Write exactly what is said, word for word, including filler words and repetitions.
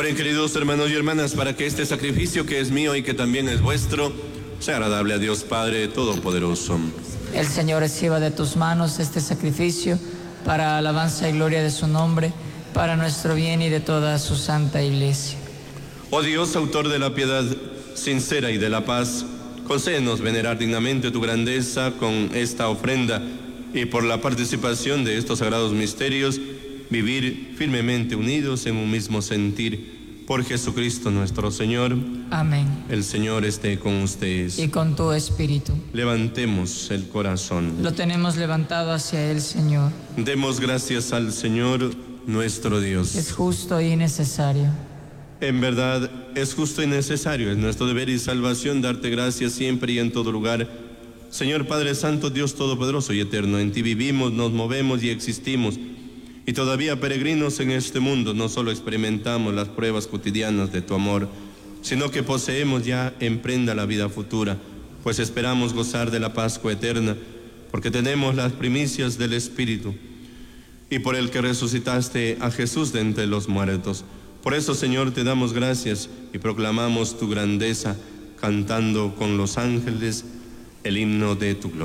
Oren, queridos hermanos y hermanas, para que este sacrificio que es mío y que también es vuestro, sea agradable a Dios Padre Todopoderoso. El Señor reciba de tus manos este sacrificio para alabanza y gloria de su nombre, para nuestro bien y de toda su santa Iglesia. Oh Dios, autor de la piedad sincera y de la paz, concédenos venerar dignamente tu grandeza con esta ofrenda y por la participación de estos sagrados misterios, vivir firmemente unidos en un mismo sentir. Por Jesucristo nuestro Señor. Amén. El Señor esté con ustedes. Y con tu espíritu. Levantemos el corazón. Lo tenemos levantado hacia el Señor. Demos gracias al Señor nuestro Dios. Es justo y necesario. En verdad, es justo y necesario, es nuestro deber y salvación darte gracias siempre y en todo lugar. Señor Padre Santo, Dios Todopoderoso y Eterno, en ti vivimos, nos movemos y existimos. Y todavía peregrinos en este mundo, no solo experimentamos las pruebas cotidianas de tu amor, sino que poseemos ya en prenda la vida futura, pues esperamos gozar de la Pascua eterna, porque tenemos las primicias del Espíritu, y por el que resucitaste a Jesús de entre los muertos. Por eso, Señor, te damos gracias y proclamamos tu grandeza, cantando con los ángeles el himno de tu gloria.